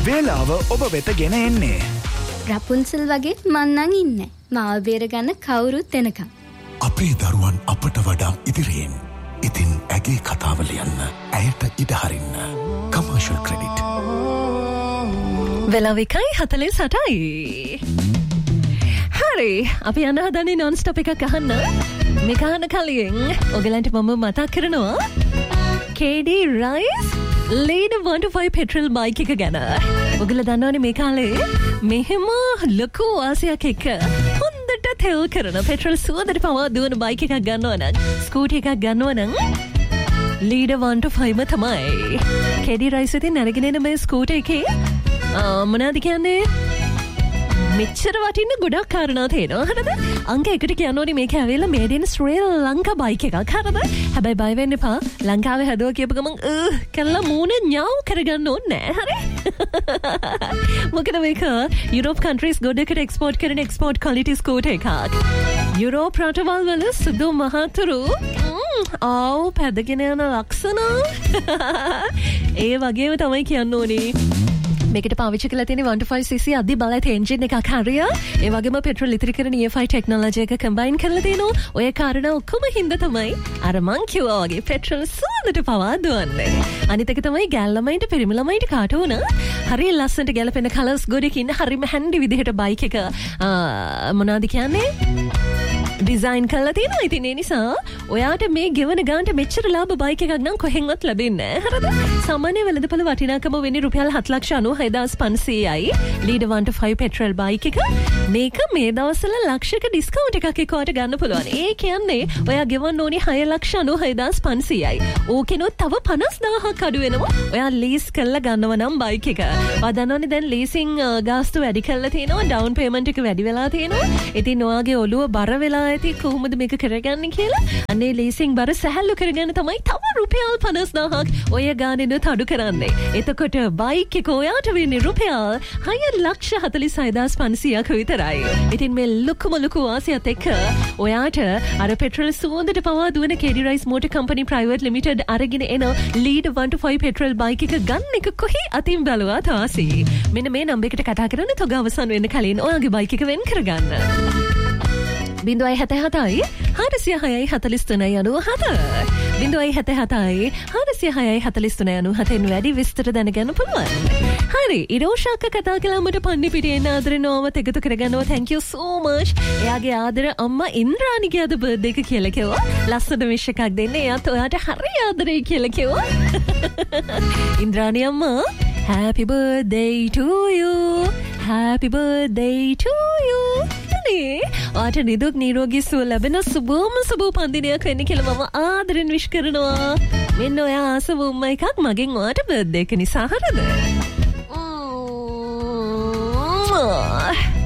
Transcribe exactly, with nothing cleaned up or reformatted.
වේලාව ඔබ වෙත ගෙන එන්නේ. රපුන්සල් වගේ මන්නන් ඉන්නේ. මාව බේරගන්න කවුරුත් එනකම්. අපේ දරුවන් අපට වඩා ඉදිරියෙන්. ඉතින් ඇගේ කතාව ලියන්න. ඇයට ඉඩ හරින්න. Commercial credit. වෙලාව එකයි හතළිස් අටයි. හරි, අපි යන්න හදන්නේ non stop එකක් අහන්න. මේක අහන්න කලින් ඔයගලන්ට මම මතක් කරනවා K D Rice Leader one to five petrol bike එක ගැන. ඔයගොල්ලෝ දන්නවනේ මේ කාලේ මෙහෙම ලොකු වාසියක් එක්ක හොඳට තෙල් කරන පෙට්‍රල් සුවඳට පවා දුවන බයික් එකක් ගන්නවා නම්, ස්කූටි එකක් ගන්නවා නම් Leader one to five තමයි. K D Rice ඉතින් අරගෙන එන මේ ස්කූටි එකේ මොනවද කියන්නේ? මෙච්චර වටින්න ගොඩක් කාරණා තියෙනවා. හරිද? අංක එකට කියන්න ඕනේ මේක ඇවිල්ලා made in Sri Lanka bike එකක්. හරිද? හැබැයි බය වෙන්න එපා. ලංකාවේ හදුවා කියපු ගමන් අ කළා මූණ ඤාව් කරගන්න ඕනේ නෑ. හරි? මොකද මේක යුරෝප් countries ගොඩකට export කරන export quality scooter එකක්. යුරෝප් රටවල් වල සුදු මහතුරු ආව් පැදගෙන යන ලක්ෂණ ඒ වගේම තමයි කියන්න ඕනේ. මේකට පාවිච්චි කරලා තියෙන one to five c c අධි බලයට එන්ජින් එකක් හරිය. ඒ වගේම පෙට්‍රල් ඉතිරි කරන E F I ටෙක්නොලොජි එක කම්බයින් කරලා තියෙනවා. ඔය කාරණා ඔක්කොම හින්දා තමයි අර මං කිව්වා වගේ පෙට්‍රල් සුවඳට පවා දුවන්නේ. අනිත් එක තමයි ගෑල් ළමයින්ට පිරිමි ළමයින්ට කාට වුණ හරිය ලස්සනට ගැලපෙන කලර්ස් ගොඩකින් හරිම හැන්ඩි විදිහට බයික් එක මොනවද කියන්නේ ඩිසයින් කරලා තියෙනවා. ඉතින් ඒ නිසා ඔයාට මේ ගෙවන ගානට මෙච්චර ලාභ බයික් එකක් නම් කොහෙන්වත් ලැබෙන්නේ නැහැ. හරිද? සාමාන්‍ය වෙළඳපොළ වටිනාකම වෙන්නේ රුපියල් හත ලක්ෂ අනූහය හදාස් පන්සීයයි. Leader one to five petrol bike එක. මේක මේ දවස්වල ලක්ෂයක ඩිස්කවුන්ට් එකක් එක්කවට ගන්න පුළුවන්. ඒ කියන්නේ ඔයා ගෙවන්න ඕනේ හය ලක්ෂ අනූහය හදාස් පන්සීයයි. ඕකෙනොත් තව පනස් දාහක් අඩු වෙනවා. ඔයා ලීස් කරලා ගන්නව නම් බයික් එක. ඔයා දන්නවනේ දැන් ලීසින් ගාස්තු වැඩි කරලා තියෙනවා. ඩවුන් පේමන්ට් එක වැඩි වෙලා තියෙනවා. ඉතින් ඔයාගේ ඔළුව බර වෙලා ඇති කොහොමද මේක කරගන්නේ කියලා. අනේ ලීසින් බර සැහැල්ලු කරගන්න තමයි තව රුපියල් පනස් දාහක් ඔය ගානෙනුත් අඩු කරන්නේ. එතකොට බයික් එක ඔයාට වෙන්නේ රුපියල් හය ලක්ෂ හතළිස් හය හදාස් පන්සීයක් විතරයි. ඉතින් මේ ලොකුම ලොකු වාසියත් එක්ක ඔයාට අර පෙට්‍රල් සුවඳට පවා දුවන K D Rice Motor Company Private Limited අරගෙන එන Leader one to five petrol bike එක ගන්න එක කොහේ අතින් බලවත් ආසි. මෙන්න මේ නම්බර් එකට කතා කරන්න තොග අවසන් වෙන්න කලින් ඔයාගේ බයික් එක වෙන් කරගන්න. බිංදුවයි හත හතයි හාරසිය හයයි හතළිස් තුනයි අනූ හත. බිංදුවයි හත හතයි හාරසිය හයයි හතළිස් තුනයි අනූ හතෙන් වැඩි විස්තර දැනගන්න පුළුවන්. හරි, ඉරෝෂාක්ක කතා කළා මට පන්නි පිටියේ එන ආදරනෝවත් එකතු කරගන්නවා. thank you so much. එයාගේ ආදර අම්මා ඉන්ද්‍රාණිගේ අද බර්ත්ඩේ එක කියලා කිව්වා. ලස්සන විශ් එකක් දෙන්න. එයාත් ඔයාට හරි ආදරේ කියලා කිව්වා. ඉන්ද්‍රාණි අම්මා happy birthday to you. happy birthday to you. ඔයාට නිදුක් නිරෝගී සුව ලැබෙන සුබම සුබ උපන්දිනයක් වෙන්න කියලා මම ආදරෙන් විශ් කරනවා. මෙන්න ඔයා ආසව උම්ම එකක් මගෙන් ඔයාට බර්ත්ඩේ එක නිසා. හරිද?